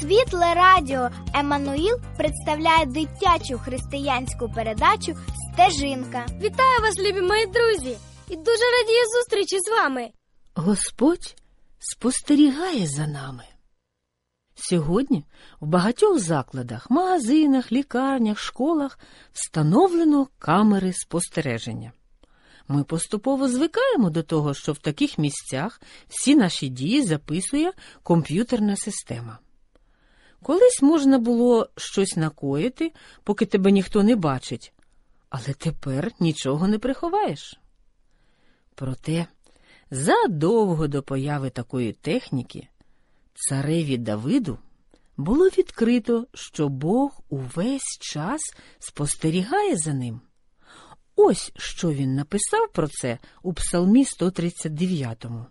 Світле радіо «Еммануїл» представляє дитячу християнську передачу «Стежинка». Вітаю вас, любі мої друзі! І дуже радію зустрічі з вами. Господь спостерігає за нами. Сьогодні в багатьох закладах, магазинах, лікарнях, школах встановлено камери спостереження. Ми поступово звикаємо до того, що в таких місцях всі наші дії записує комп'ютерна система. Колись можна було щось накоїти, поки тебе ніхто не бачить, але тепер нічого не приховаєш. Проте, задовго до появи такої техніки, цареві Давиду було відкрито, що Бог увесь час спостерігає за ним. Ось що він написав про це у Псалмі 139.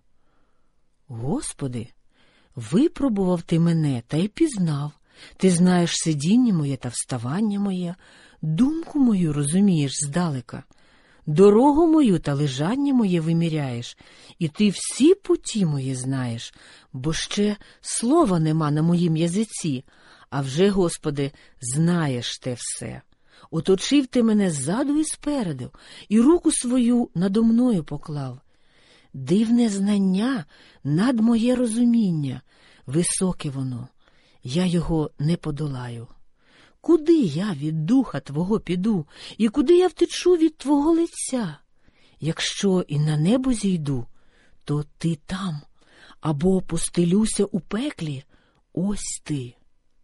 «Господи, випробував ти мене та й пізнав. Ти знаєш сидіння моє та вставання моє, думку мою розумієш здалека. Дорогу мою та лежання моє виміряєш, і ти всі путі мої знаєш, бо ще слова нема на моїм язиці, а вже, Господи, знаєш те все. Оточив ти мене ззаду і спереду, і руку свою надо мною поклав. Дивне знання над моє розуміння, високе воно, я його не подолаю. Куди я від духа Твого піду, і куди я втечу від Твого лиця? Якщо і на небо зійду, то Ти там, або постелюся у пеклі, ось Ти».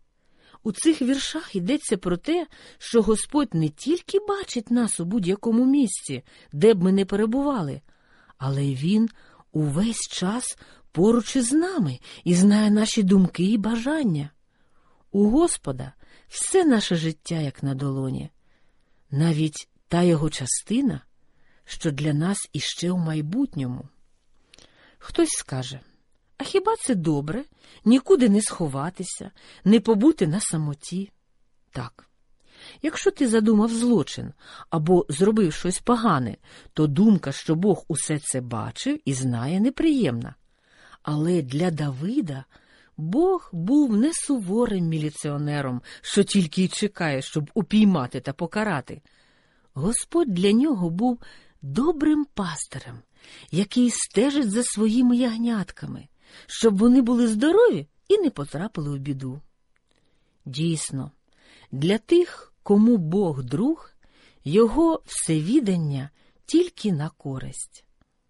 У цих віршах йдеться про те, що Господь не тільки бачить нас у будь-якому місці, де б ми не перебували, але й Він увесь час поруч із нами і знає наші думки і бажання. У Господа все наше життя як на долоні, навіть та його частина, що для нас іще у майбутньому. Хтось скаже: а хіба це добре нікуди не сховатися, не побути на самоті? Так. Якщо ти задумав злочин або зробив щось погане, то думка, що Бог усе це бачив і знає, неприємна. Але для Давида Бог був не суворим міліціонером, що тільки й чекає, щоб упіймати та покарати. Господь для нього був добрим пастирем, який стежить за своїми ягнятками, щоб вони були здорові і не потрапили у біду. Дійсно, для тих, кому Бог друг, його всевідання тільки на користь.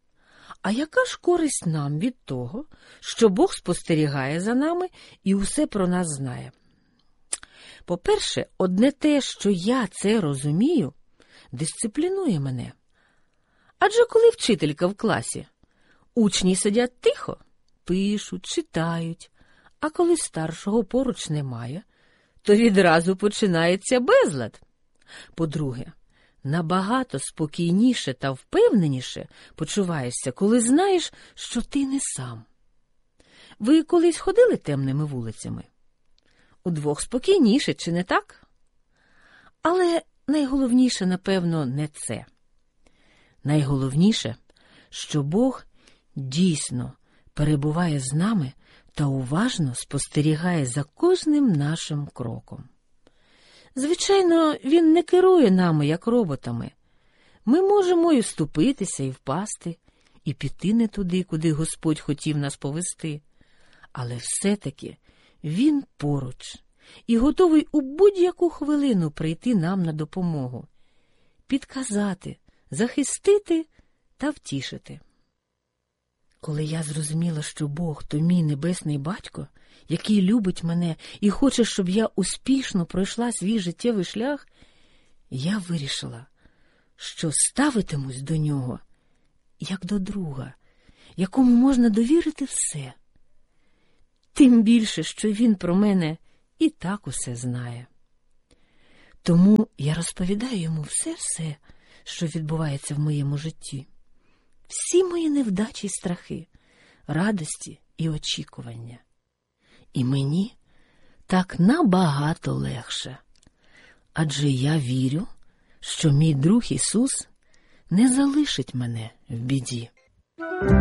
А яка ж користь нам від того, що Бог спостерігає за нами і усе про нас знає? По-перше, одне те, що я це розумію, дисциплінує мене. Адже коли вчителька в класі, учні сидять тихо, пишуть, читають, а коли старшого поруч немає, то відразу починається безлад. По-друге, набагато спокійніше та впевненіше почуваєшся, коли знаєш, що ти не сам. Ви колись ходили темними вулицями? Удвох спокійніше, чи не так? Але найголовніше, напевно, не це. Найголовніше, що Бог дійсно перебуває з нами та уважно спостерігає за кожним нашим кроком. Звичайно, Він не керує нами, як роботами. Ми можемо і вступитися, і впасти, і піти не туди, куди Господь хотів нас повести. Але все-таки Він поруч і готовий у будь-яку хвилину прийти нам на допомогу, підказати, захистити та втішити. Коли я зрозуміла, що Бог – то мій небесний батько, який любить мене і хоче, щоб я успішно пройшла свій життєвий шлях, я вирішила, що ставитимусь до нього як до друга, якому можна довірити все. Тим більше, що він про мене і так усе знає. Тому я розповідаю йому все, що відбувається в моєму житті. Всі мої невдачі й страхи, радості і очікування. І мені так набагато легше. Адже я вірю, що мій друг Ісус не залишить мене в біді.